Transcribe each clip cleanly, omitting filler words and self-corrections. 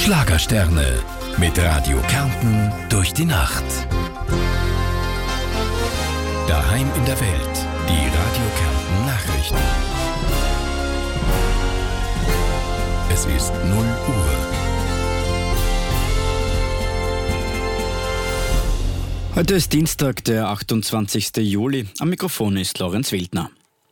Schlagersterne mit Radio Kärnten durch die Nacht. Daheim in der Welt, die Radio Kärnten Nachrichten. Es ist 0 Uhr. Heute ist Dienstag, der 28. Juli. Am Mikrofon ist Lorenz Wildner.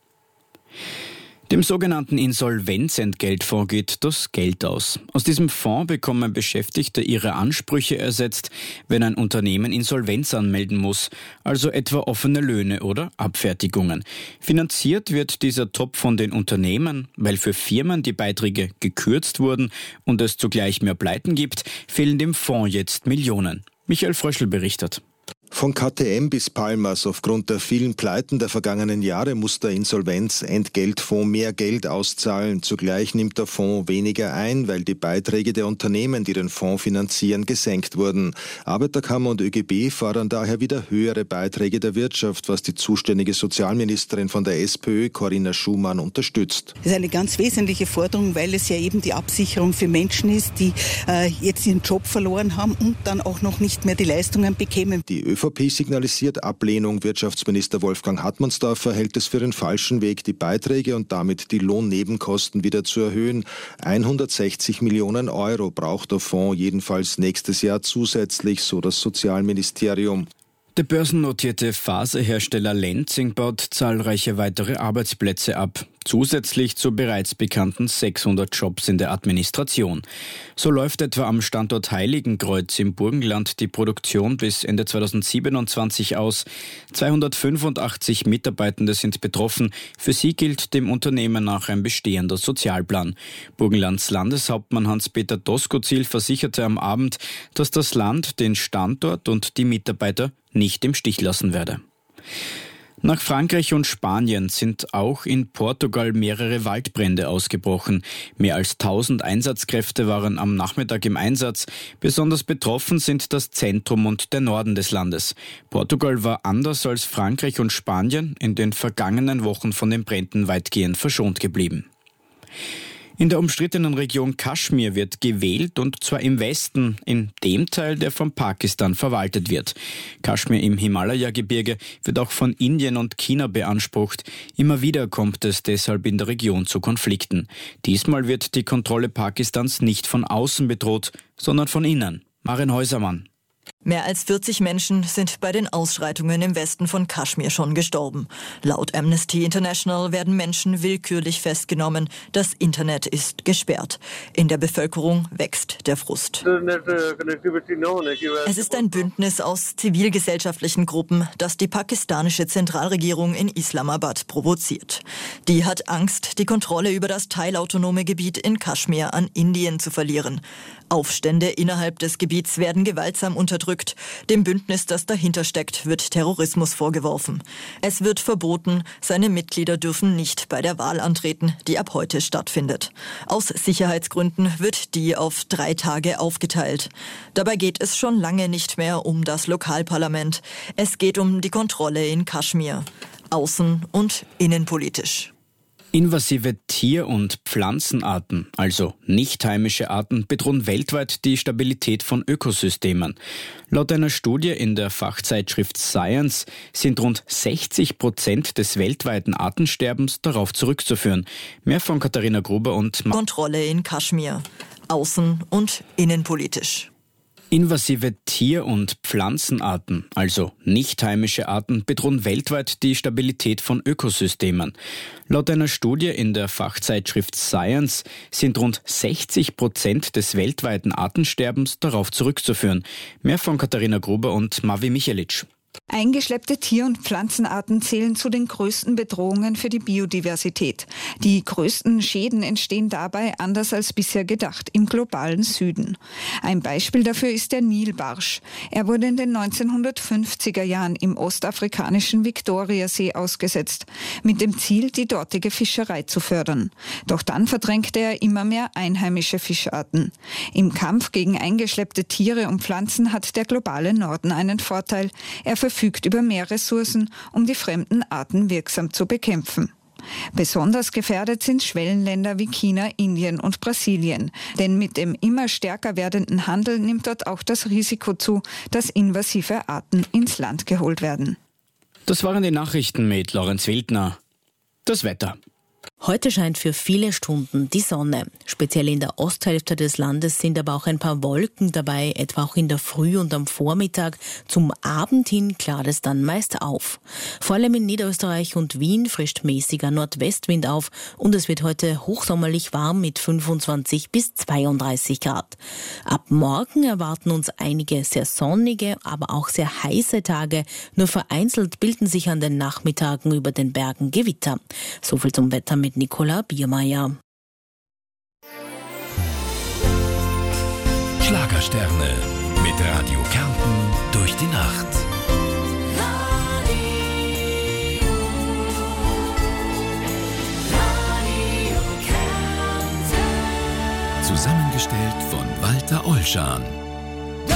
Dem sogenannten Insolvenzentgeltfonds geht das Geld aus. Aus diesem Fonds bekommen Beschäftigte ihre Ansprüche ersetzt, wenn ein Unternehmen Insolvenz anmelden muss, also etwa offene Löhne oder Abfertigungen. Finanziert wird dieser Topf von den Unternehmen, weil für Firmen die Beiträge gekürzt wurden und es zugleich mehr Pleiten gibt, fehlen dem Fonds jetzt Millionen. Michael Fröschl berichtet. Von KTM bis Palmas, aufgrund der vielen Pleiten der vergangenen Jahre muss der Insolvenzentgeltfonds mehr Geld auszahlen. Zugleich nimmt der Fonds weniger ein, weil die Beiträge der Unternehmen, die den Fonds finanzieren, gesenkt wurden. Arbeiterkammer und ÖGB fordern daher wieder höhere Beiträge der Wirtschaft, was die zuständige Sozialministerin von der SPÖ, Corinna Schumann, unterstützt. Das ist eine ganz wesentliche Forderung, weil es ja eben die Absicherung für Menschen ist, die jetzt ihren Job verloren haben und dann auch noch nicht mehr die Leistungen bekämen. Die ÖVP signalisiert Ablehnung. Wirtschaftsminister Wolfgang Hartmannsdorfer hält es für den falschen Weg, die Beiträge und damit die Lohnnebenkosten wieder zu erhöhen. 160 Millionen Euro braucht der Fonds jedenfalls nächstes Jahr zusätzlich, so das Sozialministerium. Der börsennotierte Faserhersteller Lenzing baut zahlreiche weitere Arbeitsplätze ab, zusätzlich zu bereits bekannten 600 Jobs in der Administration. So läuft etwa am Standort Heiligenkreuz im Burgenland die Produktion bis Ende 2027 aus. 285 Mitarbeitende sind betroffen. Für sie gilt dem Unternehmen nach ein bestehender Sozialplan. Burgenlands Landeshauptmann Hans-Peter Doskozil versicherte am Abend, dass das Land den Standort und die Mitarbeiter nicht im Stich lassen werde. Nach Frankreich und Spanien sind auch in Portugal mehrere Waldbrände ausgebrochen. Mehr als 1000 Einsatzkräfte waren am Nachmittag im Einsatz. Besonders betroffen sind das Zentrum und der Norden des Landes. Portugal war anders als Frankreich und Spanien in den vergangenen Wochen von den Bränden weitgehend verschont geblieben. In der umstrittenen Region Kaschmir wird gewählt, und zwar im Westen, in dem Teil, der von Pakistan verwaltet wird. Kaschmir im Himalaya-Gebirge wird auch von Indien und China beansprucht. Immer wieder kommt es deshalb in der Region zu Konflikten. Diesmal wird die Kontrolle Pakistans nicht von außen bedroht, sondern von innen. Maren Häusermann. Mehr als 40 Menschen sind bei den Ausschreitungen im Westen von Kaschmir schon gestorben. Laut Amnesty International werden Menschen willkürlich festgenommen. Das Internet ist gesperrt. In der Bevölkerung wächst der Frust. Es ist ein Bündnis aus zivilgesellschaftlichen Gruppen, das die pakistanische Zentralregierung in Islamabad provoziert. Die hat Angst, die Kontrolle über das teilautonome Gebiet in Kaschmir an Indien zu verlieren. Aufstände innerhalb des Gebiets werden gewaltsam unterdrückt. Dem Bündnis, das dahinter steckt, wird Terrorismus vorgeworfen. Es wird verboten, seine Mitglieder dürfen nicht bei der Wahl antreten, die ab heute stattfindet. Aus Sicherheitsgründen wird die auf 3 Tage aufgeteilt. Dabei geht es schon lange nicht mehr um das Lokalparlament. Es geht um die Kontrolle in Kaschmir, außen- und innenpolitisch. Invasive Tier- und Pflanzenarten, also nicht heimische Arten, bedrohen weltweit die Stabilität von Ökosystemen. Laut einer Studie in der Fachzeitschrift Science sind rund 60% des weltweiten Artensterbens darauf zurückzuführen. Mehr von Katharina Gruber und Kontrolle in Kaschmir, außen- und innenpolitisch. Invasive Tier- und Pflanzenarten, also nicht heimische Arten, bedrohen weltweit die Stabilität von Ökosystemen. Laut einer Studie in der Fachzeitschrift Science sind rund 60% des weltweiten Artensterbens darauf zurückzuführen. Mehr von Katharina Gruber und Mavi Michelic. Eingeschleppte Tier- und Pflanzenarten zählen zu den größten Bedrohungen für die Biodiversität. Die größten Schäden entstehen dabei, anders als bisher gedacht, im globalen Süden. Ein Beispiel dafür ist der Nilbarsch. Er wurde in den 1950er Jahren im ostafrikanischen Viktoriasee ausgesetzt, mit dem Ziel, die dortige Fischerei zu fördern. Doch dann verdrängte er immer mehr einheimische Fischarten. Im Kampf gegen eingeschleppte Tiere und Pflanzen hat der globale Norden einen Vorteil. Er verfügt über mehr Ressourcen, um die fremden Arten wirksam zu bekämpfen. Besonders gefährdet sind Schwellenländer wie China, Indien und Brasilien. Denn mit dem immer stärker werdenden Handel nimmt dort auch das Risiko zu, dass invasive Arten ins Land geholt werden. Das waren die Nachrichten mit Lorenz Wildner. Das Wetter. Heute scheint für viele Stunden die Sonne. Speziell in der Osthälfte des Landes sind aber auch ein paar Wolken dabei, etwa auch in der Früh und am Vormittag. Zum Abend hin klart es dann meist auf. Vor allem in Niederösterreich und Wien frischt mäßiger Nordwestwind auf und es wird heute hochsommerlich warm mit 25 bis 32 Grad. Ab morgen erwarten uns einige sehr sonnige, aber auch sehr heiße Tage. Nur vereinzelt bilden sich an den Nachmittagen über den Bergen Gewitter. So viel zum Wetter mit Nicola Biermeier. Schlagersterne mit Radio Kärnten durch die Nacht. Zusammengestellt von Walter Olschan.